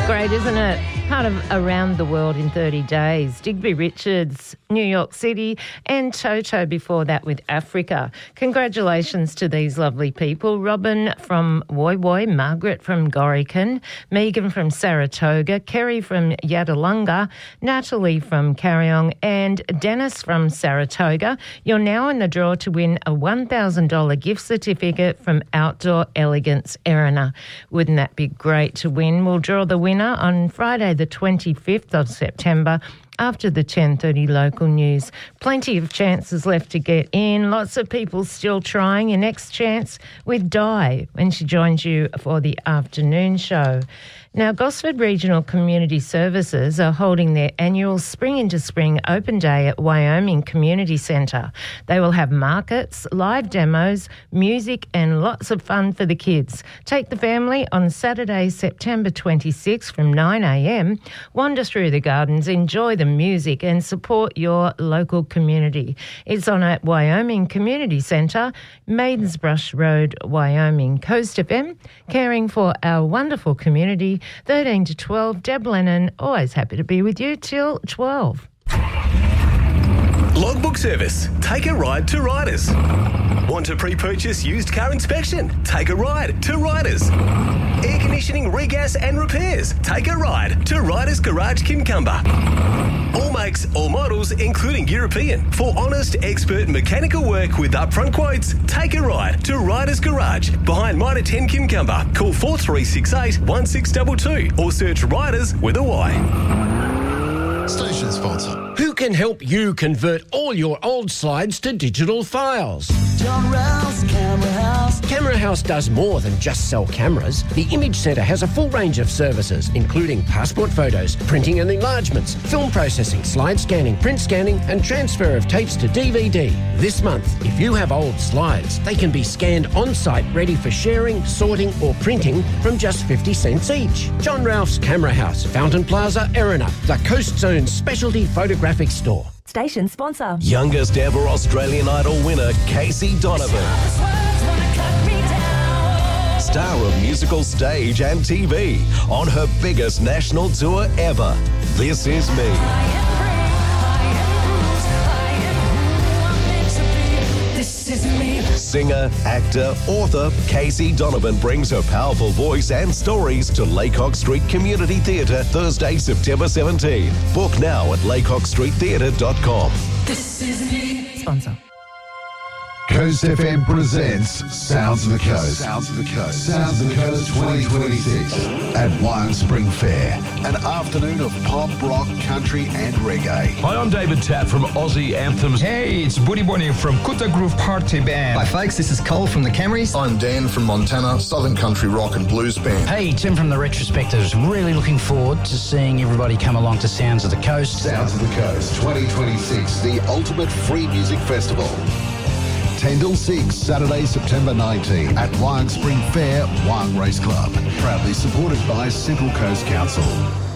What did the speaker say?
Great, isn't it? Part of Around the World in 30 Days. Digby Richards, New York City, and Toto before that with Africa. Congratulations to these lovely people. Robin from Woy Woy, Margaret from Gorican, Megan from Saratoga, Kerry from Yadalunga, Natalie from Carryong, and Dennis from Saratoga. You're now in the draw to win a $1,000 gift certificate from Outdoor Elegance Erina. Wouldn't that be great to win? We'll draw the winner on Friday the 25th of September after the 10:30 local news. Plenty of chances left to get in. Lots of people still trying. Your next chance with Di when she joins you for the afternoon show. Now, Gosford Regional Community Services are holding their annual Spring into Spring Open Day at Wyoming Community Centre. They will have markets, live demos, music and lots of fun for the kids. Take the family on Saturday, September 26 from 9 a.m. Wander through the gardens, enjoy the music and support your local community. It's on at Wyoming Community Centre, Maidensbrush Road, Wyoming. Coast FM, caring for our wonderful community. 13 to 12, Deb Lennon, always happy to be with you till 12. Logbook service. Take a ride to Riders. Want to pre-purchase used car inspection? Take a ride to Riders. Air conditioning, regas and repairs? Take a ride to Riders Garage Kincumber. All makes, all models, including European. For honest, expert mechanical work with upfront quotes, take a ride to Riders Garage behind Mitre 10 Kincumber. Call 4368 1622 or search Riders with a Y. Station sponsor. Who can help you convert all your old slides to digital files? John Rouse, Camera House. Camera House does more than just sell cameras. The Image Centre has a full range of services, including passport photos, printing and enlargements, film processing, slide scanning, print scanning, and transfer of tapes to DVD. This month, if you have old slides, they can be scanned on-site, ready for sharing, sorting, or printing from just 50 cents each. John Ralph's Camera House, Fountain Plaza, Erina, the Coast Zone specialty photographic store. Station sponsor. Youngest ever Australian Idol winner, Casey Donovan. Star of musical stage and TV on her biggest national tour ever. This Is Me. Singer, actor, author, Casey Donovan brings her powerful voice and stories to Laycock Street Community Theatre Thursday, September 17. Book now at laycockstreettheatre.com. This is me. Sponsor. Coast FM presents Sounds of the Coast. Sounds of the Coast. Sounds of the Coast 2026 at Wyong Spring Fair. An afternoon of pop, rock, country and reggae. Hi, I'm David Tapp from Aussie Anthems. Hey, it's Buddy Bonnie from Kuta Groove Party Band. Hi folks, this is Cole from the Camrys. I'm Dan from Montana, Southern Country Rock and Blues Band. Hey, Tim from the Retrospectives. Really looking forward to seeing everybody come along to Sounds of the Coast. Sounds of the Coast 2026, the ultimate free music festival. 10 till 6, Saturday, September 19 at Wyong Spring Fair, Wyong Race Club. Proudly supported by Central Coast Council.